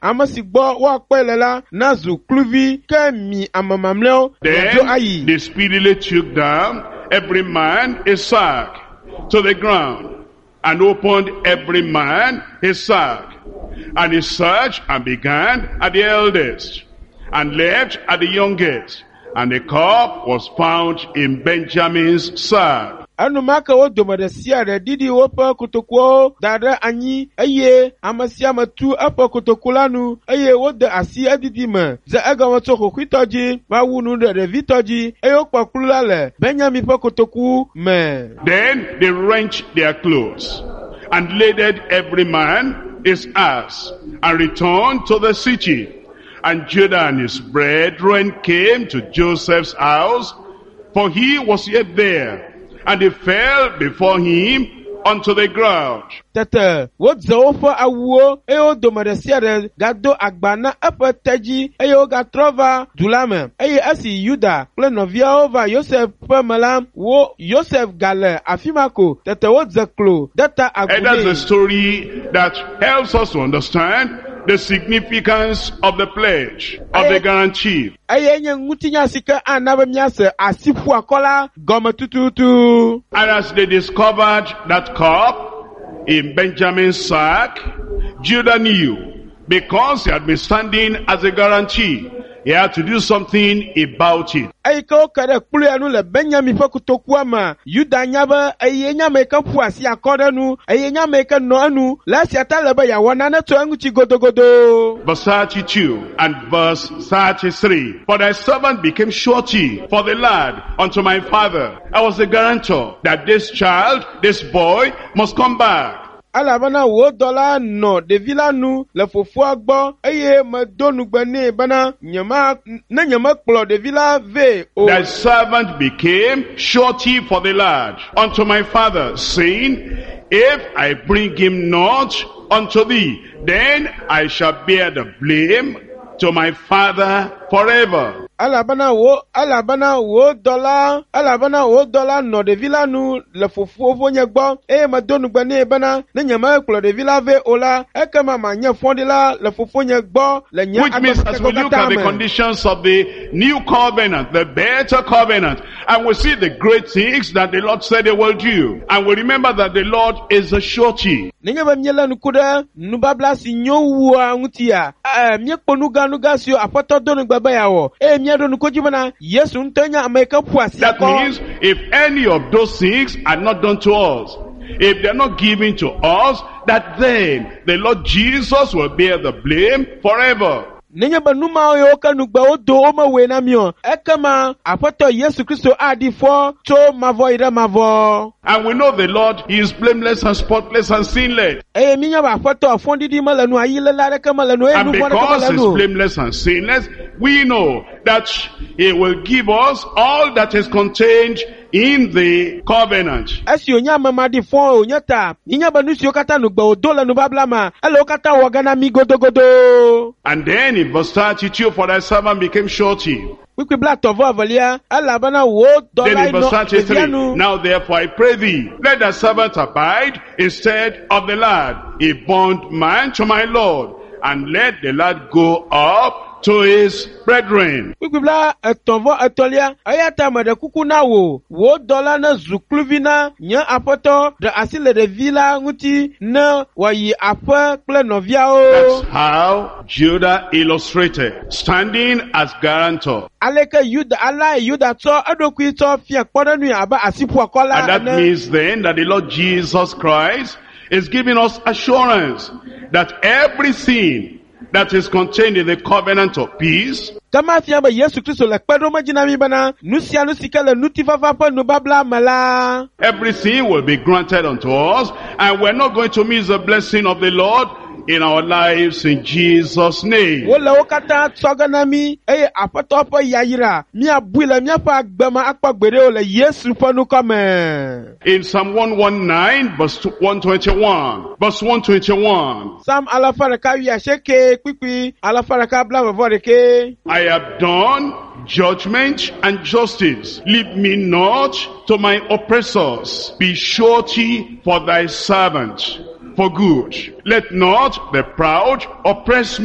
amasigbo wa kwelela nazu kluvi kemi amamamleo. Then they speedily took down every man his sack to the ground, and opened every man his sack. And he searched and began at the eldest, and left at the youngest. And the cup was found in Benjamin's sack. Anumaka wo domadesia de didi wopa kutokwo dada anyi eye amasia matu apa kutokulanu eye wode asi adidima za aga wato kwitoji mawunu de vitoji eyo kpakula le Benjamin pa kutoku me. Then they wrenched their clothes and laded every man his ass and returned to the city. And Judah and his brethren came to Joseph's house, for he was yet there. And they fell before him unto the ground. Tete, what zaofa awuo, eo domadesia de gado agbana apataji, eo gatrova dulame, asi Yuda, plenovia over Yosef Pamalam, wo Yosef Gale, afimako, tete what zaklo, data agune. And that's the story that helps us to understand the significance of the pledge, of the guarantee. And as they discovered that cup in Benjamin's sack, Judah knew, because he had been standing as a guarantee, he had to do something about it. And as verse 32 and verse 33, for thy servant became surety for the lad unto my father. I was the guarantor that this child, this boy, must come back. Alabana wo dollar no de villa nu le fofo agbo eye madonu gbane bana nyama na nyama kplo de villa ve o. Thy servant became surety for the lad unto my father, saying, if I bring him not unto thee, then I shall bear the blame to my father forever. Alabana wo dollar no de villa nu le fofo nyegbo e madonu gbane bana na nyama kplo de villa ve ola e kama manya fondila le fofo nyegbo le nya. Which means as we look at the conditions of the new covenant, the better covenant, and we see the great things that the Lord said he will do, and we remember that the Lord is a surety. Ninga mnyela nukuda nubabla si nyowa ngutia myekponuga nugasio apoto donu gbaba yawo miedo nukojibana Yesu ntanya ameka puasi. That means if any of those things are not done to us, if they're not given to us, that then the Lord Jesus will bear the blame forever. Ninga banuma oyoka nugba odo oma wena mio ekama apoto Yesu Kristo adi for to mavo ira mavo. And we know the Lord, he is blameless and spotless and sinless. And because he's blameless and sinless, we know that he will give us all that is contained in the covenant. And then in verse 32, for thy servant became surety. Then in verse 33, now therefore I pray thee, let thy servant abide instead of the lad, a bondman to my Lord, and let the lad go up to his brethren. And then that's how Judah illustrated, standing as guarantor. And that means then that the Lord Jesus Christ is giving us assurance that everything that is contained in the covenant of peace, everything will be granted unto us, and we're not going to miss the blessing of the Lord in our lives in Jesus' name. In Psalm 119, verse 121. Verse 121. I have done judgment and justice. Leave me not to my oppressors. Be surety for thy servant for good. Let not the proud oppress me.